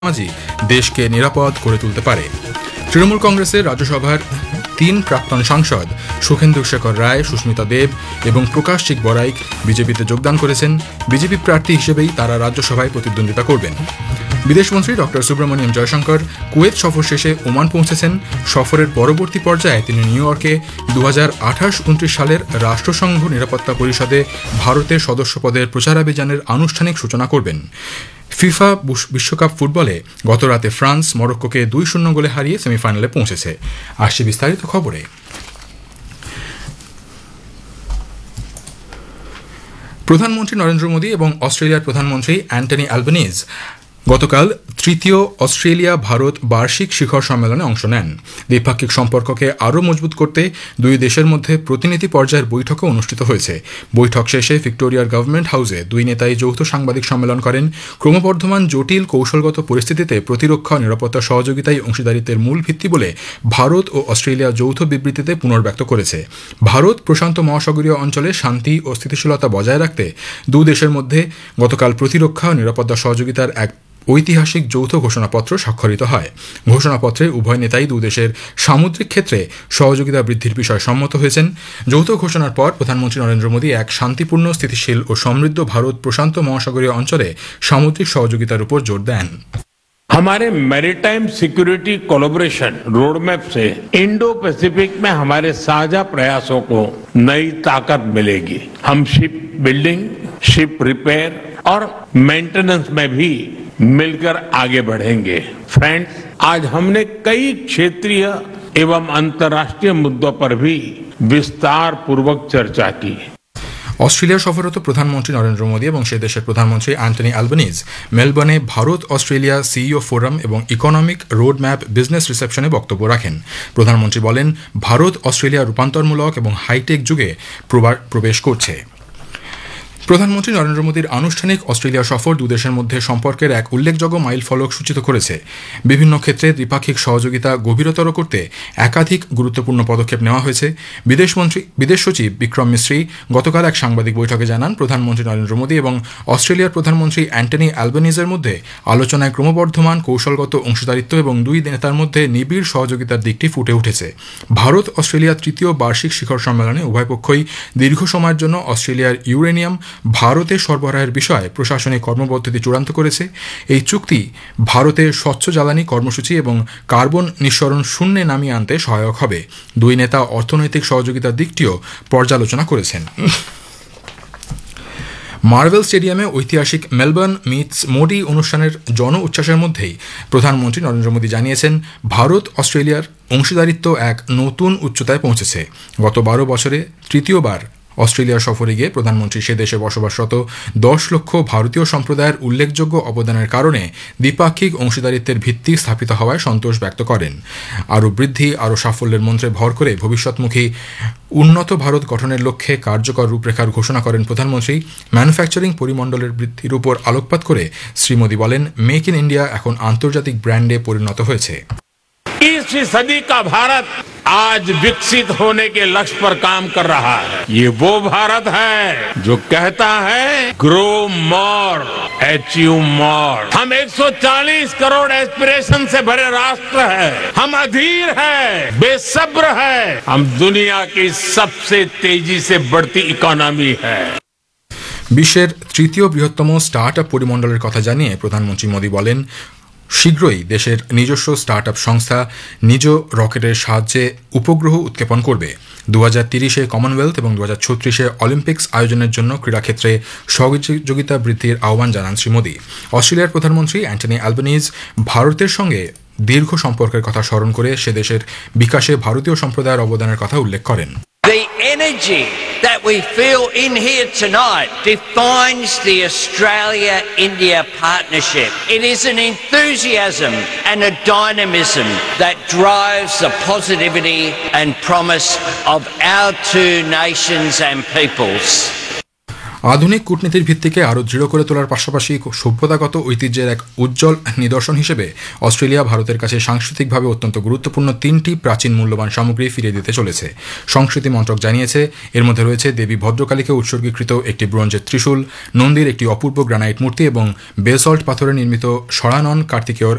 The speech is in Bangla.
সমাজই দেশকে নিরাপদ করে তুলতে পারে। তৃণমূল কংগ্রেসের রাজ্যসভার 3 প্রাক্তন সাংসদ সুখেন্দু শেখর রায়, সুস্মিতা দেব এবং প্রকাশ চিক বড়াইক বিজেপিতে যোগদান করেছেন। বিজেপি প্রার্থী হিসেবেই তারা রাজ্যসভায় প্রতিদ্বন্দ্বিতা করবেন। বিদেশমন্ত্রী ডক্টর সুব্রমণিয়াম জয়শঙ্কর কুয়েত সফর শেষে ওমান পৌঁছেছেন। সফরের পরবর্তী পর্যায়ে তিনি নিউ ইয়র্কে 2028-29 সালের রাষ্ট্রসংঘ নিরাপত্তা পরিষদে ভারতের সদস্যপদের প্রচারাভিযানের আনুষ্ঠানিক সূচনা করবেন। ফিফা বিশ্বকাপ ফুটবলে গতরাতে ফ্রান্স মরক্কোকে 2-0 গোলে হারিয়ে সেমিফাইনালে পৌঁছেছে। আসছে বিস্তারিত খবরে। প্রধানমন্ত্রী নরেন্দ্র মোদী এবং অস্ট্রেলিয়ার প্রধানমন্ত্রী অ্যান্টনি অ্যালবানিজ গতকাল তৃতীয় অস্ট্রেলিয়া ভারত বার্ষিক শিখর সম্মেলনে অংশ নেন। দ্বিপাক্ষিক সম্পর্ককে আরও মজবুত করতে দুই দেশের মধ্যে প্রতিনিধি পর্যায়ের বৈঠকও অনুষ্ঠিত হয়েছে। বৈঠক শেষে ভিক্টোরিয়ার গভর্নমেন্ট হাউসে দুই নেতাই যৌথ সাংবাদিক সম্মেলন করেন। ক্রমবর্ধমান জটিল কৌশলগত পরিস্থিতিতে প্রতিরক্ষা ও নিরাপত্তা সহযোগিতাই অংশীদারিত্বের মূল ভিত্তি বলে ভারত ও অস্ট্রেলিয়া যৌথ বিবৃতিতে পুনর্ব্যক্ত করেছে। ভারত প্রশান্ত মহাসাগরীয় অঞ্চলে শান্তি ও স্থিতিশীলতা বজায় রাখতে দুই দেশের মধ্যে গতকাল প্রতিরক্ষা ও নিরাপত্তা সহযোগিতার এক ঐতিহাসিক যৌথ ঘোষণাপত্র স্বাক্ষরিত হয়। ঘোষণাপত্রে উভয় নেতাই দুই দেশের সামুদ্রিক ক্ষেত্রে সহযোগিতা বৃদ্ধির বিষয়ে সম্মত হয়েছেন। যৌথ ঘোষণার পর প্রধানমন্ত্রী নরেন্দ্র মোদী এক শান্তিপূর্ণ, স্থিতিশীল ও সমৃদ্ধ ভারত প্রশান্ত মহাসাগরীয় অঞ্চলে সামুদ্রিক সহযোগিতার উপর জোর দেন। हमारे मैरीटाइम सिक्योरिटी कोलैबोरेशन रोडमैप से इंडो पैसिफिक में हमारे साझा प्रयासों को नई ताकत मिलेगी। हम शिप बिल्डिंग, शिप रिपेयर और मेंटेनेंस में भी मिलकर आगे बढ़ेंगे। फ्रेंड्स, आज हमने कई क्षेत्रीय एवं अंतर्राष्ट्रीय मुद्दों पर भी विस्तार पूर्वक चर्चा की। অস্ট্রেলিয়া সফররত প্রধানমন্ত্রী নরেন্দ্র মোদী এবং সে দেশের প্রধানমন্ত্রী Anthony Albanese মেলবোর্নে Bharat Australia CEO forum এবং ইকোনমিক রোড ম্যাপ বিজনেস রিসেপশনে বক্তব্য রাখেন। প্রধানমন্ত্রী বলেন, ভারত অস্ট্রেলিয়া রূপান্তরমূলক এবং হাইটেক যুগে প্রবেশ করছে। প্রধানমন্ত্রী নরেন্দ্র মোদীর আনুষ্ঠানিক অস্ট্রেলিয়া সফর দুদেশের মধ্যে সম্পর্কের এক উল্লেখযোগ্য মাইল ফলক সূচিত করেছে। বিভিন্ন ক্ষেত্রে দ্বিপাক্ষিক সহযোগিতা গভীরতর করতে একাধিক গুরুত্বপূর্ণ পদক্ষেপ নেওয়া হয়েছে। বিদেশ সচিব বিক্রম মিশ্রি গতকাল এক সাংবাদিক বৈঠকে জানান, প্রধানমন্ত্রী নরেন্দ্র মোদী এবং অস্ট্রেলিয়ার প্রধানমন্ত্রী অ্যান্টনি অ্যালবানিজের মধ্যে আলোচনায় ক্রমবর্ধমান কৌশলগত অংশীদারিত্ব এবং দুই নেতার মধ্যে নিবিড় সহযোগিতার দিকটি ফুটে উঠেছে। ভারত অস্ট্রেলিয়ার তৃতীয় বার্ষিক শিখর সম্মেলনে উভয় পক্ষই দীর্ঘ সময়ের জন্য অস্ট্রেলিয়ার ইউরেনিয়াম ভারতে সরবরাহের বিষয়ে প্রশাসনিক কর্মপদ্ধতি চূড়ান্ত করেছে। এই চুক্তি ভারতের স্বচ্ছ জ্বালানি কর্মসূচি এবং কার্বন নিঃসরণ শূন্যে নামিয়ে আনতে সহায়ক হবে। দুই নেতা অর্থনৈতিক সহযোগিতার দিকটিও পর্যালোচনা করেছেন। মার্বেল স্টেডিয়ামে ঐতিহাসিক মেলবোর্ন মিটস মোদি অনুষ্ঠানের জন উচ্ছ্বাসের মধ্যেই প্রধানমন্ত্রী নরেন্দ্র মোদী জানিয়েছেন, ভারত অস্ট্রেলিয়ার অংশীদারিত্ব এক নতুন উচ্চতায় পৌঁছেছে। গত 12 বছরে তৃতীয়বার অস্ট্রেলিয়া সফরে গিয়ে প্রধানমন্ত্রী সে দেশে বসবাসরত 10 লক্ষ ভারতীয় সম্প্রদায়ের উল্লেখযোগ্য অবদানের কারণে দ্বিপাক্ষিক অংশীদারিত্বের ভিত্তি স্থাপিত হওয়ায় সন্তোষ ব্যক্ত করেন। আরও বৃদ্ধি, আরও সাফল্যের মন্ত্রে ভর করে ভবিষ্যৎমুখী উন্নত ভারত গঠনের লক্ষ্যে কার্যকর রূপরেখার ঘোষণা করেন প্রধানমন্ত্রী। ম্যানুফ্যাকচারিং পরিমণ্ডলের বৃদ্ধির উপর আলোকপাত করে শ্রী মোদী বলেন, মেক ইন ইন্ডিয়া এখন আন্তর্জাতিক ব্র্যান্ডে পরিণত হয়েছে। 21वीं सदी का भारत आज विकसित होने के लक्ष्य पर काम कर रहा है। ये वो भारत है जो कहता है ग्रो मोर, अचीव मोर। हम 140 करोड़ एस्पिरेशन से भरे राष्ट्र है। हम अधीर है, बेसब्र है। हम दुनिया की सबसे तेजी से बढ़ती इकोनॉमी है। বিশ্বের তৃতীয় বৃহত্তম স্টার্টআপ পরিমণ্ডলের কথা জানিয়ে প্রধানমন্ত্রী মোদী বলেন, শীঘ্রই দেশের নিজস্ব স্টার্টআপ সংস্থা নিজ রকেটের সাহায্যে উপগ্রহ উৎক্ষেপণ করবে। 2030-এ কমনওয়েলথ এবং 2036-এ অলিম্পিক্স আয়োজনের জন্য ক্রীড়াক্ষেত্রে সহযোগিতা বৃদ্ধির আহ্বান জানান শ্রী মোদী। অস্ট্রেলিয়ার প্রধানমন্ত্রী অ্যান্টনি অ্যালবানিজ ভারতের সঙ্গে দীর্ঘ সম্পর্কের কথা স্মরণ করে সে দেশের বিকাশে ভারতীয় সম্প্রদায়ের অবদানের কথা উল্লেখ করেন। The energy that we feel in here tonight defines the Australia-India partnership. It is an enthusiasm and a dynamism that drives the positivity and promise of our two nations and peoples. আধুনিক কূটনীতির ভিত্তিকে আরও দৃঢ় করে তোলার পাশাপাশি সভ্যতাগত ঐতিহ্যের এক উজ্জ্বল নিদর্শন হিসেবে অস্ট্রেলিয়া ভারতের কাছে সাংস্কৃতিকভাবে অত্যন্ত গুরুত্বপূর্ণ 3টি প্রাচীন মূল্যবান সামগ্রী ফিরিয়ে দিতে চলেছে। সংস্কৃতি মন্ত্রক জানিয়েছে এর মধ্যে রয়েছে দেবী ভদ্রকালীকে উৎসর্গীকৃত একটি ব্রোঞ্জের ত্রিশূল, নন্দীর একটি অপূর্ব গ্রানাইট মূর্তি এবং বেসল্ট পাথরে নির্মিত সরানন কার্তিকেয়র